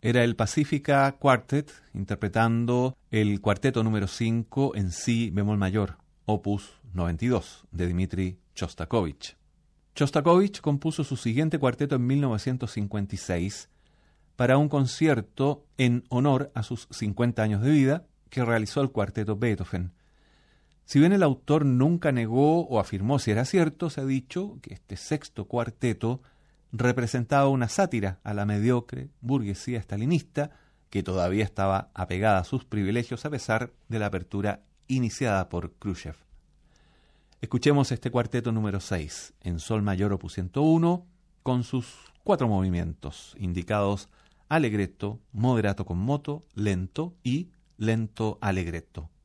era el Pacifica Quartet, interpretando el cuarteto número 5 en si bemol mayor, opus 92, de Dmitri Shostakovich. Shostakovich compuso su siguiente cuarteto en 1956 para un concierto en honor a sus 50 años de vida que realizó el cuarteto Beethoven. Si bien el autor nunca negó o afirmó si era cierto, se ha dicho que este sexto cuarteto representaba una sátira a la mediocre burguesía stalinista que todavía estaba apegada a sus privilegios a pesar de la apertura iniciada por Khrushchev. Escuchemos este cuarteto número 6 en sol mayor opus 101 con sus 4 movimientos indicados allegretto, moderato con moto, lento y lento allegretto.